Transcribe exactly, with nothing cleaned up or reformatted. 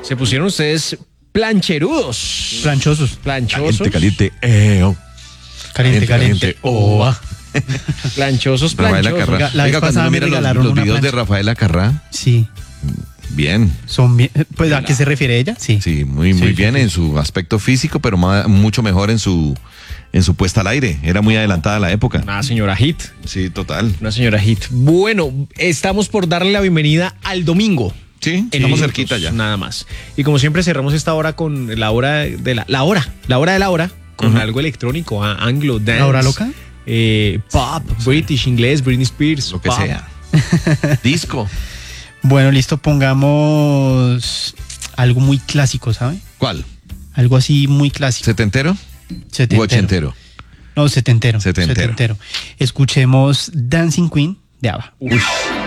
Se pusieron ustedes plancherudos. Planchosos. Planchosos. Caliente, caliente, eh, oh. Caliente, caliente. oh. Oh. Planchosos, Rafaela planchosos. Carrá. Oiga, la Oiga, vez cuando pasada uno me mira los, regalaron los una videos de plancha. Rafaela Carrá, Sí. bien. Son bien. Pues, ¿a qué se refiere ella? Sí. Sí, muy, muy Sí, bien sí, en sí. su aspecto físico, pero ma- mucho mejor en su en su puesta al aire. Era muy adelantada a la época. Una señora hit. Sí, total. Una señora hit. Bueno, estamos por darle la bienvenida al domingo. Sí, En estamos minutos, cerquita ya. Nada más. Y como siempre cerramos esta hora con la hora de la, la hora, la hora de la hora, con Ujú. algo electrónico, a- anglo, dance. ¿La hora loca? Eh, pop, British, inglés, Britney Spears. Lo que pop. sea. Disco. Bueno, listo, pongamos algo muy clásico, ¿sabe? ¿Cuál? Algo así muy clásico. ¿Setentero? Setentero. ¿O ochentero? No, setentero. Setentero. Escuchemos Dancing Queen de ABBA. Uy.